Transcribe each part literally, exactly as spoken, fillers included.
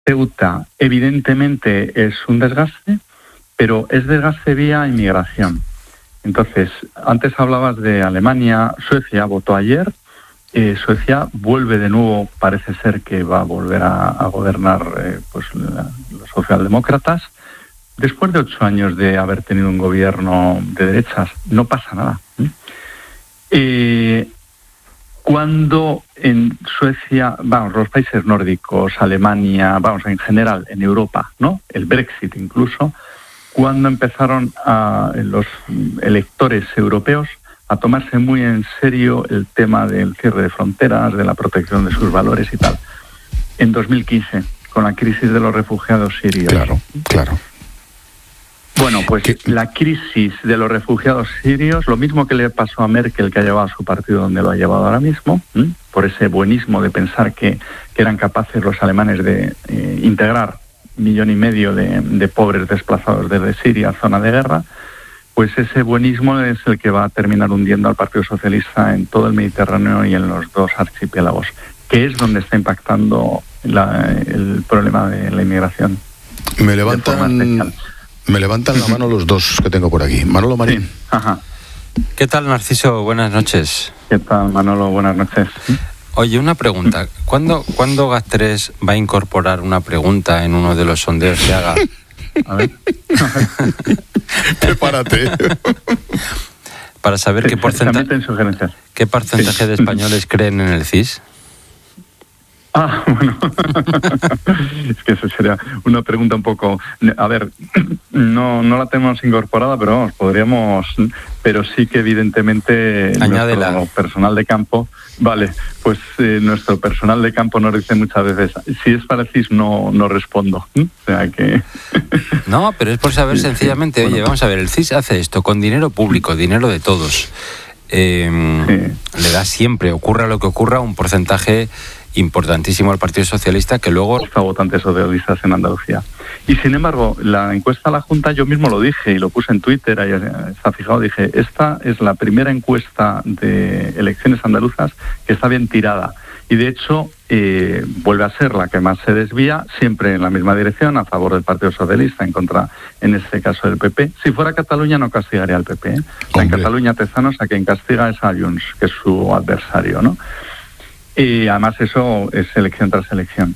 Ceuta, evidentemente, es un desgaste, pero es desgaste vía inmigración. Entonces, antes hablabas de Alemania, Suecia votó ayer, eh, Suecia vuelve de nuevo, parece ser que va a volver a, a gobernar eh, pues la, los socialdemócratas. Después de ocho años de haber tenido un gobierno de derechas, no pasa nada. Eh, cuando en Suecia, vamos, los países nórdicos, Alemania, vamos, en general, en Europa, ¿no? El Brexit incluso, cuando empezaron a, los electores europeos a tomarse muy en serio el tema del cierre de fronteras, de la protección de sus valores y tal. En dos mil quince, con la crisis de los refugiados sirios. Claro, claro. Bueno, pues ¿Qué? La crisis de los refugiados sirios, lo mismo que le pasó a Merkel, que ha llevado a su partido donde lo ha llevado ahora mismo, ¿m? por ese buenismo de pensar que, que eran capaces los alemanes de eh, integrar un millón y medio de, de pobres desplazados desde Siria, zona de guerra, pues ese buenismo es el que va a terminar hundiendo al Partido Socialista en todo el Mediterráneo y en los dos archipiélagos, que es donde está impactando la, el problema de la inmigración. Me levantan... Me levantan la mano los dos que tengo por aquí. Manolo Marín. Sí. Ajá. ¿Qué tal, Narciso? Buenas noches. ¿Qué tal, Manolo? Buenas noches. Oye, una pregunta. ¿Cuándo, ¿cuándo GAS tres va a incorporar una pregunta en uno de los sondeos que haga? A ver. Prepárate. Para saber qué porcentaje, qué porcentaje sí. de españoles creen en el C I S. Ah, bueno, es que eso sería una pregunta un poco... A ver, no no la tenemos incorporada, pero vamos, podríamos... Pero sí que evidentemente Añádela. Nuestro personal de campo... Vale, pues eh, nuestro personal de campo nos dice muchas veces, si es para el C I S no, no respondo. O sea que... No, pero es por saber sencillamente, oye, bueno, vamos a ver, el C I S hace esto con dinero público, dinero de todos. Eh, sí. Le da siempre, ocurra lo que ocurra, un porcentaje importantísimo al Partido Socialista que luego... Está votantes socialistas en Andalucía. Y sin embargo, la encuesta a la Junta, yo mismo lo dije y lo puse en Twitter, ahí está fijado, dije, esta es la primera encuesta de elecciones andaluzas que está bien tirada. Y de hecho, eh, vuelve a ser la que más se desvía, siempre en la misma dirección, a favor del Partido Socialista, en contra, en este caso, del P P. Si fuera Cataluña, no castigaría al P P. ¿eh? O sea, en Cataluña, Tezanos, a quien castiga es a Junts, que es su adversario, ¿no? Y además eso es elección tras elección.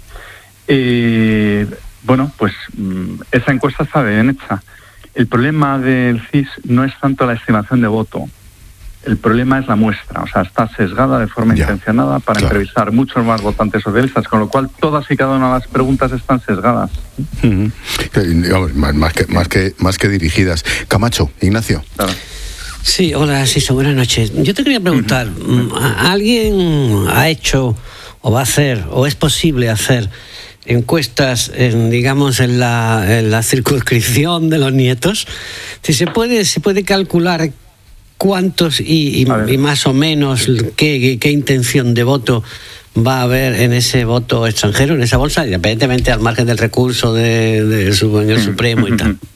Eh, bueno, pues esa encuesta está bien hecha. El problema del C I S no es tanto la estimación de voto. El problema es la muestra. O sea, está sesgada de forma ya, intencionada para claro. entrevistar muchos más votantes socialistas, con lo cual todas y cada una de las preguntas están sesgadas. Uh-huh. Eh, más, que, más, que, más que dirigidas. Camacho, Ignacio. Claro. Sí, hola, Narciso, buenas noches. Yo te quería preguntar, ¿alguien ha hecho o va a hacer o es posible hacer encuestas, en, digamos, en la, en la circunscripción de los nietos? Si se puede, se puede calcular cuántos y, y, y más o menos qué, qué intención de voto va a haber en ese voto extranjero, en esa bolsa, independientemente al margen del recurso de, de su señor Supremo y tal.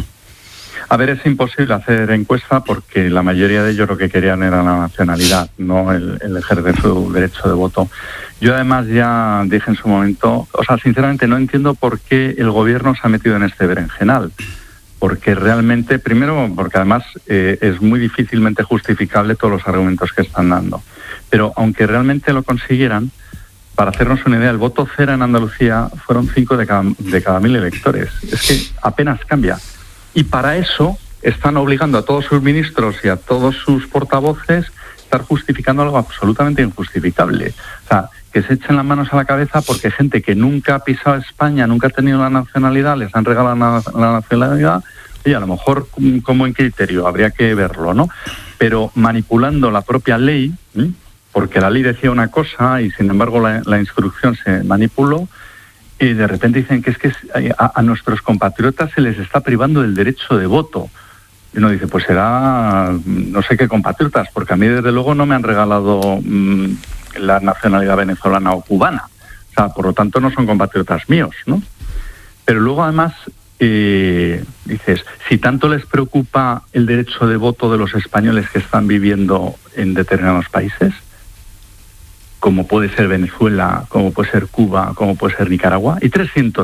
A ver, es imposible hacer encuesta porque la mayoría de ellos lo que querían era la nacionalidad, no el, el ejercer su derecho de voto. Yo además ya dije en su momento, o sea, sinceramente no entiendo por qué el gobierno se ha metido en este berenjenal. Porque realmente, primero, porque además eh, es muy difícilmente justificable todos los argumentos que están dando. Pero aunque realmente lo consiguieran, para hacernos una idea, el voto cero en Andalucía fueron cinco de cada, de cada mil electores. Es que apenas cambia. Y para eso están obligando a todos sus ministros y a todos sus portavoces a estar justificando algo absolutamente injustificable. O sea, que se echen las manos a la cabeza porque gente que nunca ha pisado España, nunca ha tenido la nacionalidad, les han regalado la, la nacionalidad, y a lo mejor como en criterio, habría que verlo, ¿no? Pero manipulando la propia ley, ¿sí? Porque la ley decía una cosa y sin embargo la, la instrucción se manipuló, y de repente dicen que es que a, a nuestros compatriotas se les está privando del derecho de voto. Y uno dice, pues será no sé qué compatriotas, porque a mí desde luego no me han regalado mmm, la nacionalidad venezolana o cubana. O sea, por lo tanto no son compatriotas míos, ¿no? Pero luego además eh, dices, si tanto les preocupa el derecho de voto de los españoles que están viviendo en determinados países, como puede ser Venezuela, como puede ser Cuba, como puede ser Nicaragua, y trescientos